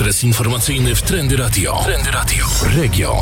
Adres informacyjny w Trendy Radio. Trendy Radio. Region.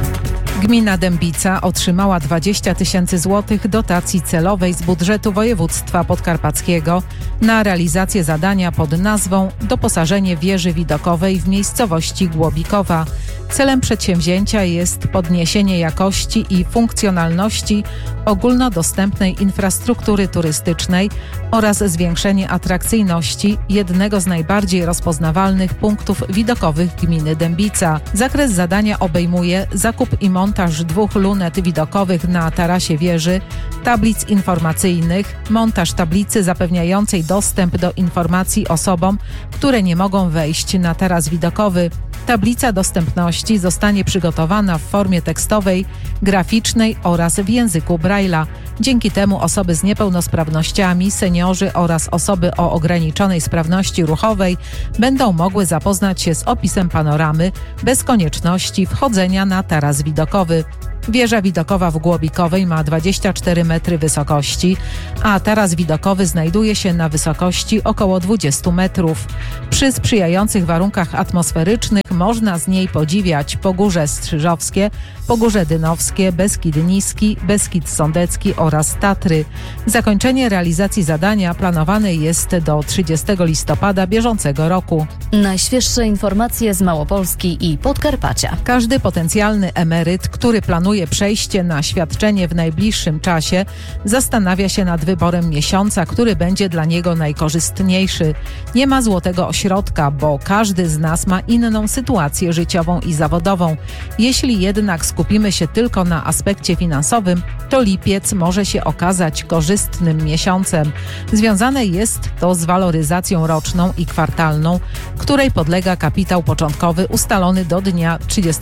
Gmina Dębica otrzymała 20 000 złotych dotacji celowej z budżetu województwa podkarpackiego na realizację zadania pod nazwą doposażenie wieży widokowej w miejscowości Głobikowa. Celem przedsięwzięcia jest podniesienie jakości i funkcjonalności ogólnodostępnej infrastruktury turystycznej oraz zwiększenie atrakcyjności jednego z najbardziej rozpoznawalnych punktów widokowych gminy Dębica. Zakres zadania obejmuje zakup i montaż 2 lunet widokowych na tarasie wieży, tablic informacyjnych, montaż tablicy zapewniającej dostęp do informacji osobom, które nie mogą wejść na taras widokowy. Tablica dostępności zostanie przygotowana w formie tekstowej, graficznej oraz w języku Braille'a. Dzięki temu osoby z niepełnosprawnościami, seniorzy oraz osoby o ograniczonej sprawności ruchowej będą mogły zapoznać się z opisem panoramy bez konieczności wchodzenia na taras widokowy. Wieża widokowa w Głobikowej ma 24 metry wysokości, a taras widokowy znajduje się na wysokości około 20 metrów. Przy sprzyjających warunkach atmosferycznych można z niej podziwiać Pogórze Strzyżowskie, Pogórze Dynowskie, Beskid Niski, Beskid Sądecki oraz Tatry. Zakończenie realizacji zadania planowane jest do 30 listopada bieżącego roku. Najświeższe informacje z Małopolski i Podkarpacia. Każdy potencjalny emeryt, który planuje przejście na świadczenie w najbliższym czasie, zastanawia się nad wyborem miesiąca, który będzie dla niego najkorzystniejszy. Nie ma złotego ośrodka, bo każdy z nas ma inną sytuację życiową i zawodową. Jeśli jednak skupimy się tylko na aspekcie finansowym, to lipiec może się okazać korzystnym miesiącem. Związane jest to z waloryzacją roczną i kwartalną, której podlega kapitał początkowy ustalony do dnia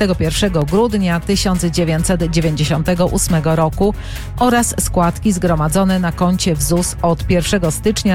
31 grudnia 1998 roku oraz składki zgromadzone na koncie w ZUS od 1 stycznia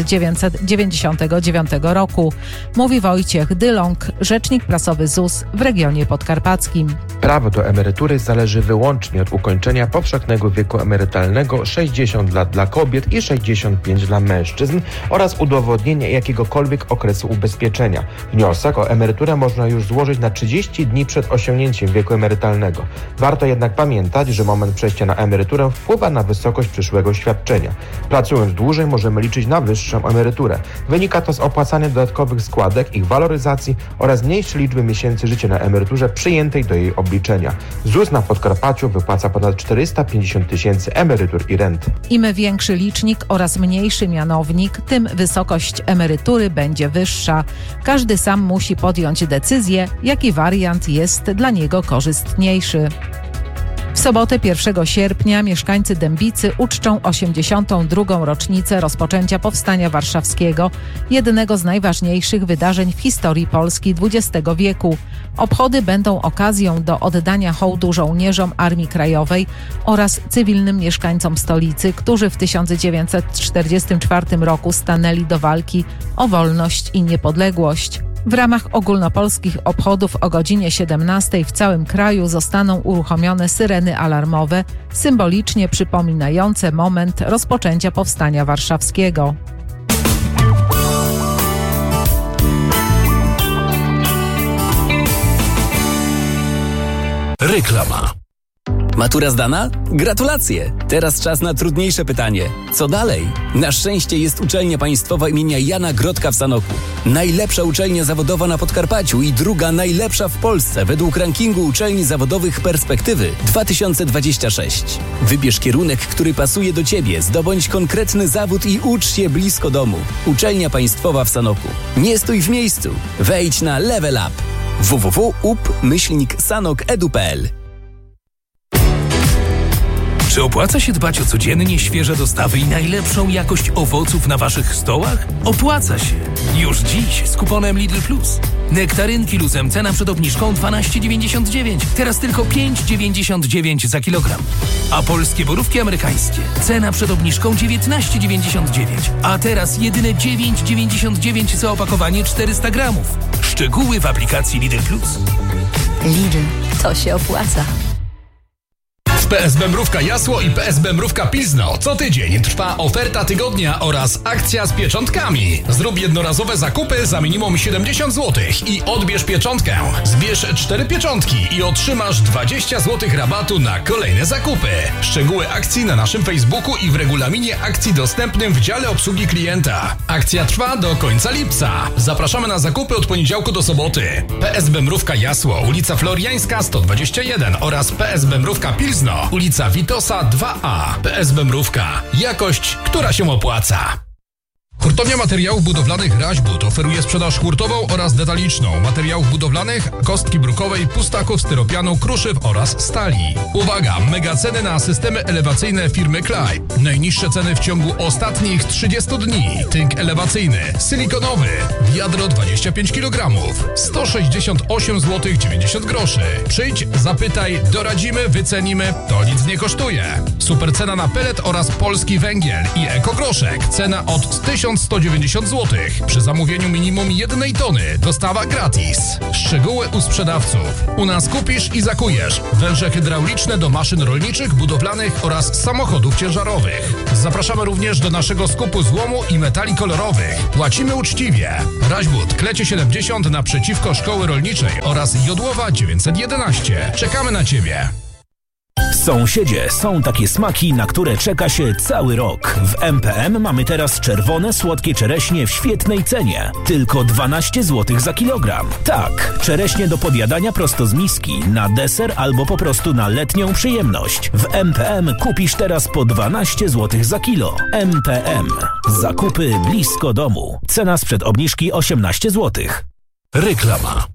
1999 roku, mówi Wojciech Dylong, rzecznik prasowy ZUS w regionie podkarpackim. Prawo do emerytury zależy wyłącznie od ukończenia powszechnego wieku emerytalnego 60 lat dla kobiet i 65 dla mężczyzn oraz udowodnienia jakiegokolwiek okresu ubezpieczenia. Wniosek o emeryturę można już złożyć na 30 dni przed osiągnięciem wieku emerytalnego. Warto jednak pamiętać, że moment przejścia na emeryturę wpływa na wysokość przyszłego świadczenia. Pracując dłużej możemy liczyć na wyższą emeryturę. Wynika to z opłacania dodatkowych składek, ich waloryzacji oraz mniejszej liczby miesięcy życia na emeryturze przyjętej do jej obliczenia. ZUS na Podkarpaciu wypłaca ponad 450 000 emerytur i rent. Im większy licznik oraz mniejszy mianownik, tym wysokość emerytury będzie wyższa. Każdy sam musi podjąć decyzję, jaki wariant jest dla niego korzystniejszy. W sobotę 1 sierpnia mieszkańcy Dębicy uczczą 82. rocznicę rozpoczęcia Powstania Warszawskiego, jednego z najważniejszych wydarzeń w historii Polski XX wieku. Obchody będą okazją do oddania hołdu żołnierzom Armii Krajowej oraz cywilnym mieszkańcom stolicy, którzy w 1944 roku stanęli do walki o wolność i niepodległość. W ramach ogólnopolskich obchodów o godzinie 17 w całym kraju zostaną uruchomione syreny alarmowe, symbolicznie przypominające moment rozpoczęcia Powstania Warszawskiego. Reklama. Matura zdana? Gratulacje! Teraz czas na trudniejsze pytanie. Co dalej? Na szczęście jest uczelnia państwowa imienia Jana Grodka w Sanoku. Najlepsza uczelnia zawodowa na Podkarpaciu i druga najlepsza w Polsce według rankingu uczelni zawodowych Perspektywy 2026. Wybierz kierunek, który pasuje do Ciebie, zdobądź konkretny zawód i ucz się blisko domu. Uczelnia państwowa w Sanoku. Nie stój w miejscu. Wejdź na Level Up. www.up-sanok.edu.pl. Czy opłaca się dbać o codziennie świeże dostawy i najlepszą jakość owoców na Waszych stołach? Opłaca się! Już dziś z kuponem Lidl Plus. Nektarynki luzem, cena przed obniżką 12,99. Teraz tylko 5,99 za kilogram. A polskie borówki amerykańskie, cena przed obniżką 19,99. A teraz jedyne 9,99 za opakowanie 400 gramów. Szczegóły w aplikacji Lidl Plus. Lidl, to się opłaca. W PSB Mrówka Jasło i PSB Mrówka Pilzno. Co tydzień trwa oferta tygodnia oraz akcja z pieczątkami. Zrób jednorazowe zakupy za minimum 70 zł i odbierz pieczątkę. Zbierz 4 pieczątki i otrzymasz 20 zł rabatu na kolejne zakupy. Szczegóły akcji na naszym Facebooku i w regulaminie akcji dostępnym w dziale obsługi klienta. Akcja trwa do końca lipca. Zapraszamy na zakupy od poniedziałku do soboty. PSB Mrówka Jasło, ulica Floriańska 121 oraz PSB Mrówka Pilzno, ulica Witosa 2A. PSB Mrówka. Jakość, która się opłaca. Hurtownia Materiałów Budowlanych Raźbud oferuje sprzedaż hurtową oraz detaliczną materiałów budowlanych, kostki brukowej, pustaków, styropianu, kruszyw oraz stali. Uwaga! Mega ceny na systemy elewacyjne firmy Klaj. Najniższe ceny w ciągu ostatnich 30 dni. Tynk elewacyjny, silikonowy, wiadro 25 kg, 168 zł 90 groszy. Przyjdź, zapytaj, doradzimy, wycenimy, to nic nie kosztuje. Super cena na pelet oraz polski węgiel i ekogroszek. Cena od 1190 zł. Przy zamówieniu minimum 1 tony. Dostawa gratis. Szczegóły u sprzedawców. U nas kupisz i zakujesz. Węże hydrauliczne do maszyn rolniczych, budowlanych oraz samochodów ciężarowych. Zapraszamy również do naszego skupu złomu i metali kolorowych. Płacimy uczciwie. Raźbud, Klecie 70 naprzeciwko Szkoły Rolniczej oraz Jodłowa 911. Czekamy na Ciebie. Sąsiedzie, są takie smaki, na które czeka się cały rok. W MPM mamy teraz czerwone, słodkie czereśnie w świetnej cenie. Tylko 12 zł za kilogram. Tak, czereśnie do podjadania prosto z miski, na deser albo po prostu na letnią przyjemność. W MPM kupisz teraz po 12 zł za kilo. MPM. Zakupy blisko domu. Cena sprzed obniżki 18 zł. Reklama.